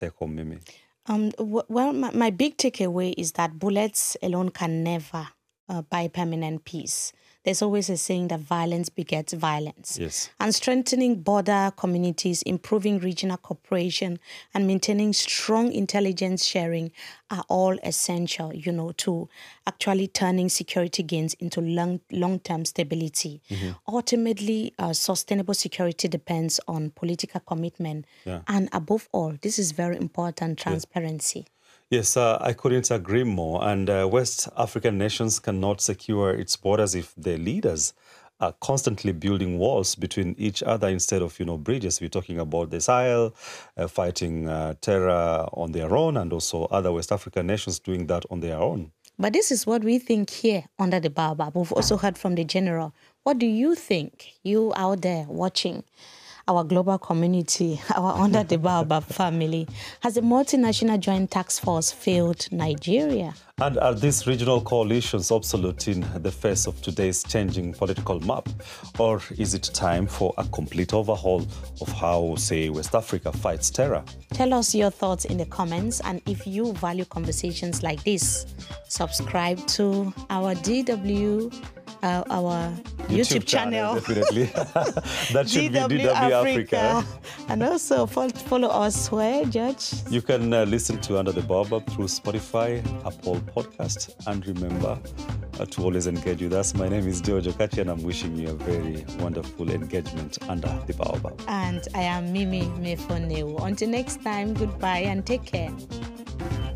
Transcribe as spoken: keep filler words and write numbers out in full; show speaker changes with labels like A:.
A: take home, Mimi?
B: Um, w- well, my, my big takeaway is that bullets alone can never uh, buy permanent peace. There's always a saying that violence begets violence.
A: Yes.
B: And strengthening border communities, improving regional cooperation, and maintaining strong intelligence sharing are all essential, you know, to actually turning security gains into long, long-term stability.
A: Mm-hmm.
B: Ultimately, uh, sustainable security depends on political commitment.
A: Yeah.
B: And above all, this is very important, transparency.
A: Yes, uh, I couldn't agree more. And uh, West African nations cannot secure its borders if their leaders are constantly building walls between each other instead of, you know, bridges. We're talking about the Sahel, uh, fighting uh, terror on their own, and also other West African nations doing that on their own.
B: But this is what we think here under the Baobab. We've also heard from the general. What do you think, you out there watching our global community, our under the Baobab family? Has the multinational joint task force failed Nigeria?
A: And are these regional coalitions obsolete in the face of today's changing political map? Or is it time for a complete overhaul of how, say, West Africa fights terror?
B: Tell us your thoughts in the comments. And if you value conversations like this, subscribe to our D W, uh, our YouTube, YouTube channel.
A: channel. Definitely. That should
B: D W
A: be D W
B: Africa.
A: Africa.
B: And also follow us where, Judge?
A: You can uh, listen to Under the Baobab through Spotify, Apple Podcast. And remember uh, to always engage with us. My name is Jojo Kachi, and I'm wishing you a very wonderful engagement under the Baobab.
B: And I am Mimi Mefoneu. Until next time, goodbye and take care.